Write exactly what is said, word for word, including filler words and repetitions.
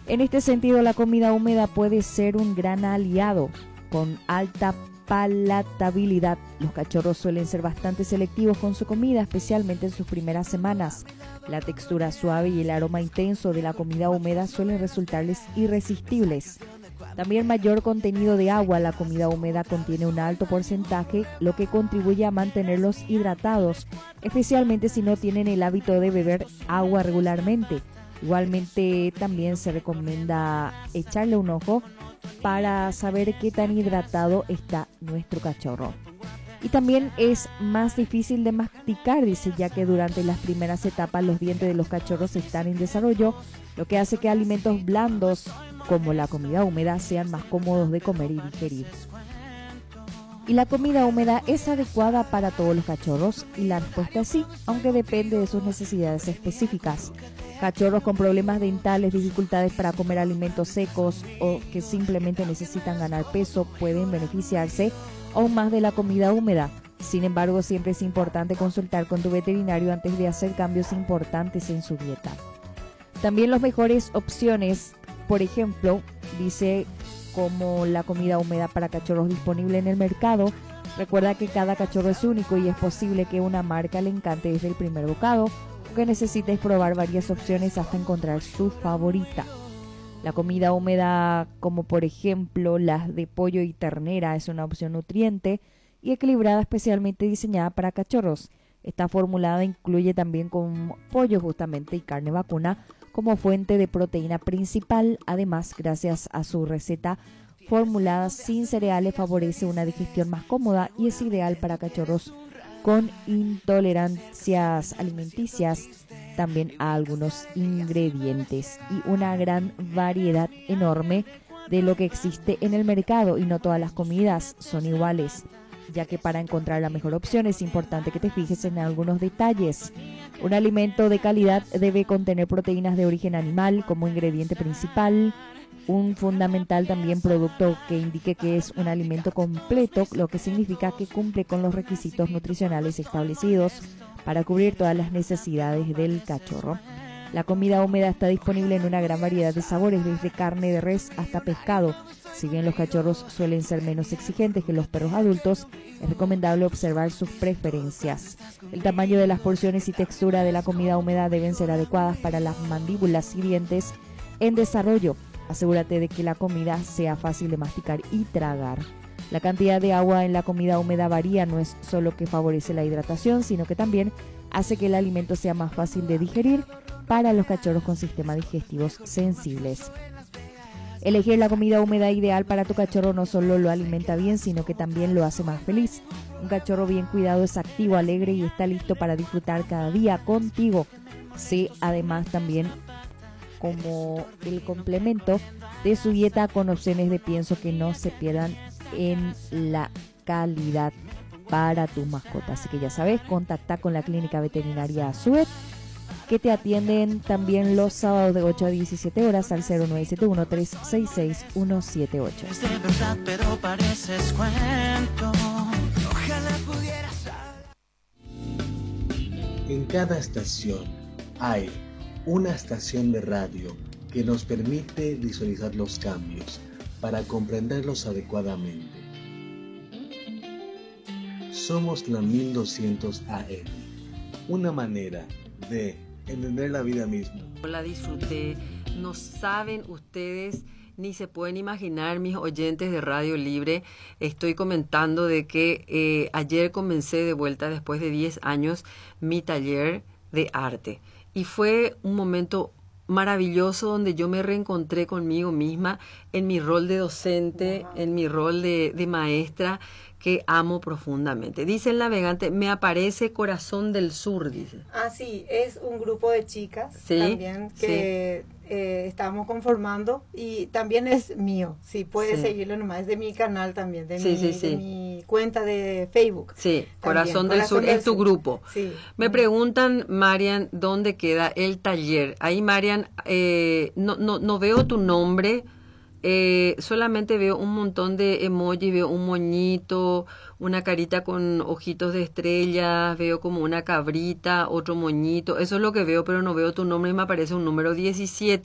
En este sentido, la comida húmeda puede ser un gran aliado con alta palatabilidad. Los cachorros suelen ser bastante selectivos con su comida, especialmente en sus primeras semanas. La textura suave y el aroma intenso de la comida húmeda suelen resultarles irresistibles. También mayor contenido de agua. La comida húmeda contiene un alto porcentaje, lo que contribuye a mantenerlos hidratados, especialmente si no tienen el hábito de beber agua regularmente. Igualmente también se recomienda echarle un ojo para saber qué tan hidratado está nuestro cachorro. Y también es más difícil de masticar, dice, ya que durante las primeras etapas los dientes de los cachorros están en desarrollo, lo que hace que alimentos blandos como la comida húmeda sean más cómodos de comer y digerir. ¿Y la comida húmeda es adecuada para todos los cachorros? Y la respuesta es sí, aunque depende de sus necesidades específicas. Cachorros con problemas dentales, dificultades para comer alimentos secos o que simplemente necesitan ganar peso pueden beneficiarse aún más de la comida húmeda. Sin embargo, siempre es importante consultar con tu veterinario antes de hacer cambios importantes en su dieta. También las mejores opciones, por ejemplo, dice como la comida húmeda para cachorros disponible en el mercado. Recuerda que cada cachorro es único y es posible que una marca le encante desde el primer bocado o que necesites probar varias opciones hasta encontrar su favorita. La comida húmeda, como por ejemplo las de pollo y ternera, es una opción nutriente y equilibrada, especialmente diseñada para cachorros. Esta formulada incluye también con pollo justamente y carne vacuna como fuente de proteína principal. Además, gracias a su receta formulada sin cereales, favorece una digestión más cómoda y es ideal para cachorros con intolerancias alimenticias, también a algunos ingredientes, y una gran variedad enorme de lo que existe en el mercado, y no todas las comidas son iguales, ya que para encontrar la mejor opción es importante que te fijes en algunos detalles. Un alimento de calidad debe contener proteínas de origen animal como ingrediente principal, un fundamental también producto que indique que es un alimento completo, lo que significa que cumple con los requisitos nutricionales establecidos para cubrir todas las necesidades del cachorro. La comida húmeda está disponible en una gran variedad de sabores, desde carne de res hasta pescado. Si bien los cachorros suelen ser menos exigentes que los perros adultos, es recomendable observar sus preferencias. El tamaño de las porciones y textura de la comida húmeda deben ser adecuadas para las mandíbulas y dientes en desarrollo. Asegúrate de que la comida sea fácil de masticar y tragar. La cantidad de agua en la comida húmeda varía, no es solo que favorece la hidratación, sino que también hace que el alimento sea más fácil de digerir para los cachorros con sistemas digestivos sensibles. Elegir la comida húmeda ideal para tu cachorro no solo lo alimenta bien, sino que también lo hace más feliz. Un cachorro bien cuidado es activo, alegre y está listo para disfrutar cada día contigo. Sé además también como el complemento de su dieta con opciones de pienso que no se pierdan en la calidad para tu mascota. Así que ya sabes, contacta con la clínica veterinaria Suet, que te atienden también los sábados de ocho a diecisiete horas al cero nueve siete uno, tres seis seis, uno siete ocho. Es de verdad, pero pareces cuento. Ojalá pudieras. En cada estación hay una estación de radio que nos permite visualizar los cambios para comprenderlos adecuadamente. Somos la mil doscientos A M, una manera de entender la vida misma. La disfruté, no saben ustedes ni se pueden imaginar, mis oyentes de Radio Libre. Estoy comentando de que eh, ayer comencé de vuelta después de diez años mi taller de arte. Y fue un momento maravilloso donde yo me reencontré conmigo misma en mi rol de docente, wow. en mi rol de, de maestra, que amo profundamente. Dice el navegante, me aparece Corazón del Sur, dice. Ah, sí, es un grupo de chicas sí, también que sí. eh, estamos conformando y también es mío. Sí, puedes sí. seguirlo nomás, es de mi canal también, de, sí, mi, sí, sí. de mi cuenta de Facebook. Sí, Corazón del Sur es tu grupo. Sí. Me preguntan, Marian, ¿dónde queda el taller? Ahí, Marian, eh, no, no, no veo tu nombre. Eh, solamente veo un montón de emojis, veo un moñito, una carita con ojitos de estrellas, veo como una cabrita, otro moñito, eso es lo que veo, pero no veo tu nombre y me aparece un número diecisiete.